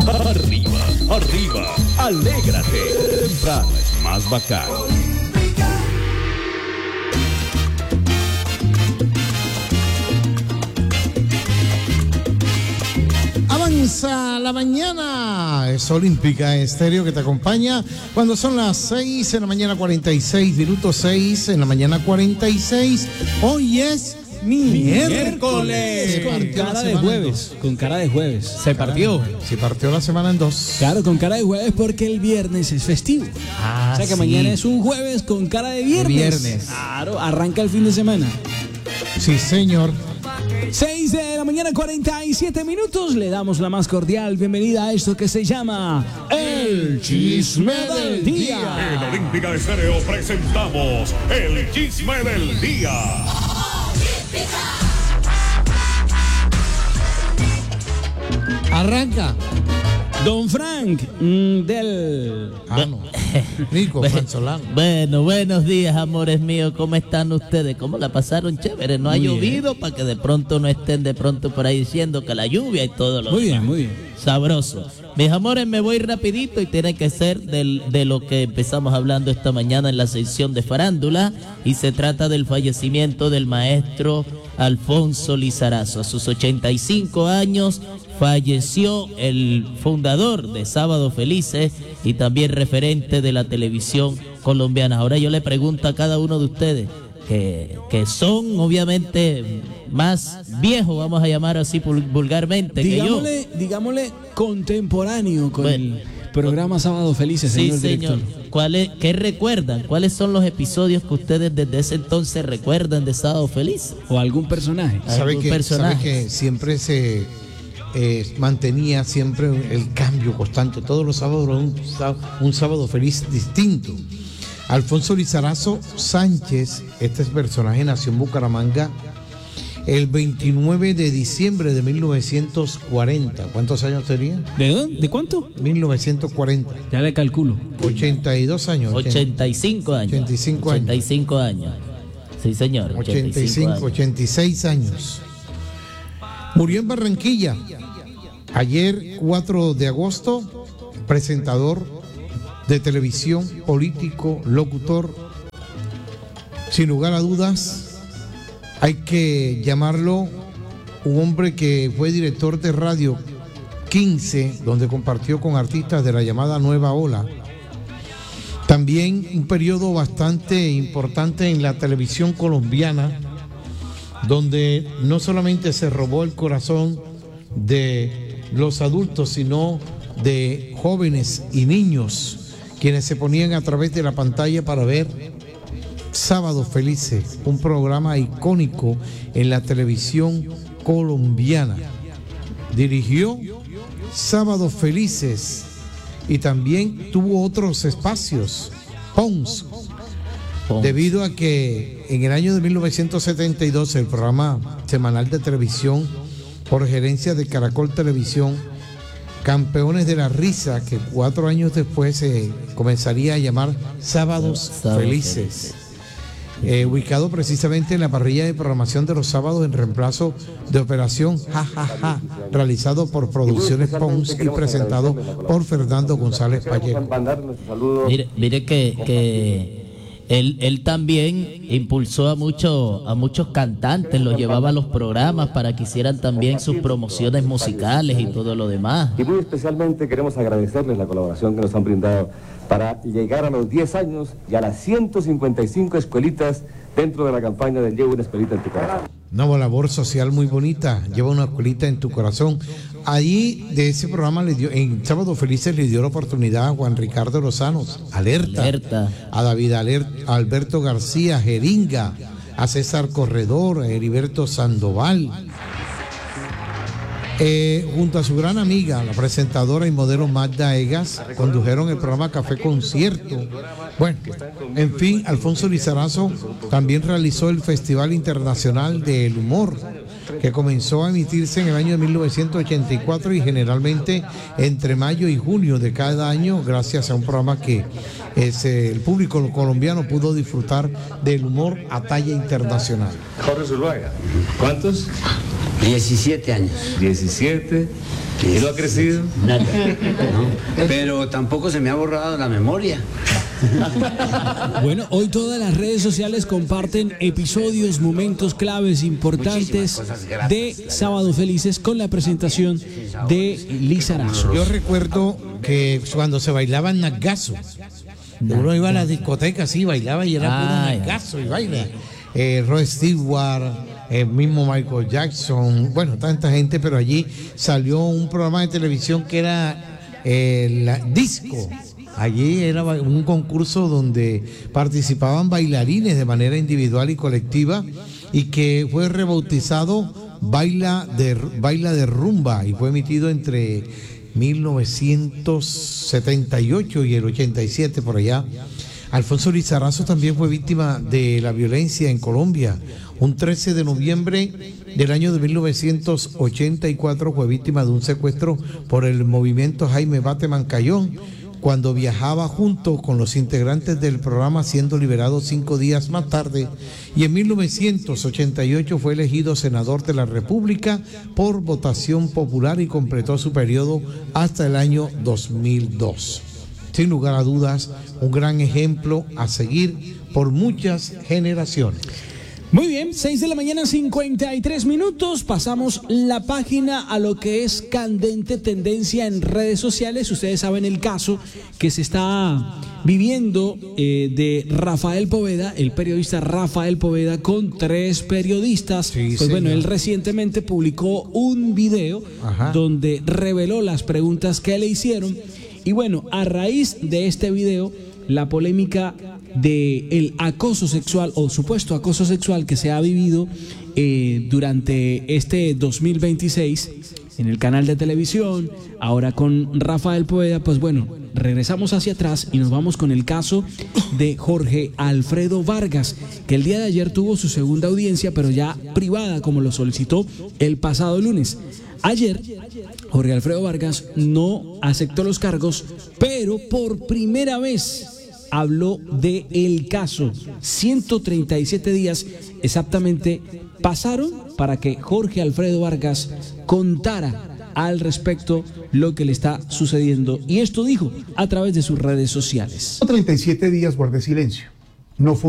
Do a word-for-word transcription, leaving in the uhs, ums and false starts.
Arriba, arriba, alégrate. Temprano es más bacano. Avanza la mañana, es Olímpica Estéreo que te acompaña cuando son las seis en la mañana cuarenta y seis minutos, seis en la mañana cuarenta y seis. Hoy es miércoles. Con cara de jueves, con cara de jueves. Se partió. Se partió la semana en dos. Claro, con cara de jueves porque el viernes es festivo. Ah, o sea que sí. mañana es un jueves con cara de viernes. De viernes. Claro, arranca el fin de semana. Sí, señor. seis de la mañana, cuarenta y siete minutos. Le damos la más cordial bienvenida a esto que se llama El Chisme del Día. En Olímpica Estéreo presentamos El Chisme del Día. Arranca. Don Frank mm, del... Ah, no. Rico, Frank Solano. Bueno, buenos días, amores míos. ¿Cómo están ustedes? ¿Cómo la pasaron chévere? No ha Muy llovido para que de pronto no estén de pronto por ahí diciendo que la lluvia y todo lo Muy demás. bien, muy bien. Sabroso. Mis amores, me voy rapidito y tiene que ser del, de lo que empezamos hablando esta mañana en la sección de farándula, y se trata del fallecimiento del maestro Alfonso Lizarazo. A sus ochenta y cinco años falleció el fundador de Sábado Felices y también referente de la televisión colombiana. Ahora yo le pregunto a cada uno de ustedes, que, que son obviamente más viejos, vamos a llamar así vulgarmente, Digámosle, que yo. digámosle contemporáneo con Bueno, el programa Sábado Felices, Sí, señor señor. director. ¿Cuáles, ¿Qué recuerdan? ¿Cuáles son los episodios que ustedes desde ese entonces recuerdan de Sábado Feliz? O algún personaje. ¿Sabe ¿Algún que, personaje? sabe que siempre se eh, mantenía siempre el cambio constante? Todos los sábados era un, sá- un sábado feliz distinto. Alfonso Lizarazo Sánchez, este personaje nació en Bucaramanga el veintinueve de diciembre de mil novecientos cuarenta. ¿Cuántos años tenía? ¿De dónde? ¿De cuánto? mil novecientos cuarenta. Ya le calculo. ochenta y dos años. ochenta y cinco años. ochenta y cinco años. ochenta y cinco años. Sí, señor. ochenta y cinco, años. ochenta y seis años. Murió en Barranquilla. Ayer, cuatro de agosto, presentador de televisión, político, locutor. Sin lugar a dudas, hay que llamarlo un hombre que fue director de Radio quince, donde compartió con artistas de la llamada Nueva Ola. También un periodo bastante importante en la televisión colombiana, donde no solamente se robó el corazón de los adultos, sino de jóvenes y niños, quienes se ponían a través de la pantalla para ver Sábado Felices, un programa icónico en la televisión colombiana. Dirigió Sábado Felices y también tuvo otros espacios, Pons, Pons. debido a que en el año de mil novecientos setenta y dos el programa semanal de televisión por gerencia de Caracol Televisión, Campeones de la Risa, que cuatro años después se comenzaría a llamar Sábados Sábado Felices. Felices. Eh, ubicado precisamente en la parrilla de programación de los sábados en reemplazo de Operación Ja Ja Ja, realizado por Producciones Pons y presentado por Fernando González Pacheco. Mire, mire que, que él, él también impulsó a, mucho, a muchos cantantes, los llevaba a los programas para que hicieran también sus promociones musicales y todo lo demás. Y muy especialmente queremos agradecerles la colaboración que nos han brindado para llegar a los diez años y a las ciento cincuenta y cinco escuelitas dentro de la campaña de Lleva una escuelita en tu corazón. Una labor social muy bonita, lleva una escuelita en tu corazón. Ahí de ese programa le dio, en Sábado Felices le dio la oportunidad a Juan Ricardo Lozano, Alerta, Alerta. a David Aler- a Alberto García, Jeringa, a César Corredor, a Heriberto Sandoval. Eh, junto a su gran amiga, la presentadora y modelo Magda Egas, condujeron el programa Café Concierto. Bueno, en fin, Alfonso Lizarazo también realizó el Festival Internacional del Humor, que comenzó a emitirse en el año de mil novecientos ochenta y cuatro y generalmente entre mayo y junio de cada año, gracias a un programa que es, eh, el público colombiano pudo disfrutar del humor a talla internacional. Jorge Zuluaga. ¿Cuántos? diecisiete años. diecisiete. ¿Y no ha crecido? Nada. ¿No? Pero tampoco se me ha borrado la memoria. Bueno, hoy todas las redes sociales comparten episodios, momentos claves importantes de Sábado Felices con la presentación de Lizarazo. Yo recuerdo que cuando se bailaba en Nagazo, uno iba a la discoteca así, bailaba y era puro Nagazo y baila. Eh, Rod Stewart, el mismo Michael Jackson, bueno, tanta gente, pero allí salió un programa de televisión que era eh, la disco. Allí era un concurso donde participaban bailarines de manera individual y colectiva y que fue rebautizado Baila de, Baila de Rumba y fue emitido entre mil novecientos setenta y ocho y el ochenta y siete por allá. Alfonso Lizarazo también fue víctima de la violencia en Colombia. Un trece de noviembre del año de mil novecientos ochenta y cuatro fue víctima de un secuestro por el movimiento Jaime Bateman Cayón, cuando viajaba junto con los integrantes del programa, siendo liberado cinco días más tarde. Y en mil novecientos ochenta y ocho fue elegido senador de la República por votación popular y completó su periodo hasta el año dos mil dos. Sin lugar a dudas, un gran ejemplo a seguir por muchas generaciones. Muy bien, seis de la mañana, cincuenta y tres minutos. Pasamos la página a lo que es candente tendencia en redes sociales. Ustedes saben el caso que se está viviendo eh, de Rafael Poveda, el periodista Rafael Poveda, con tres periodistas. Sí, pues señor. Bueno, él recientemente publicó un video Ajá. donde reveló las preguntas que le hicieron. Y bueno, a raíz de este video, la polémica de el acoso sexual o supuesto acoso sexual que se ha vivido eh, durante este dos mil veintiséis en el canal de televisión, ahora con Rafael Poveda, pues bueno, regresamos hacia atrás y nos vamos con el caso de Jorge Alfredo Vargas, que el día de ayer tuvo su segunda audiencia, pero ya privada, como lo solicitó el pasado lunes. Ayer, Jorge Alfredo Vargas no aceptó los cargos, pero por primera vez habló de el caso. ciento treinta y siete días exactamente pasaron para que Jorge Alfredo Vargas contara al respecto lo que le está sucediendo. Y esto dijo a través de sus redes sociales. treinta y siete días guardé silencio. No fue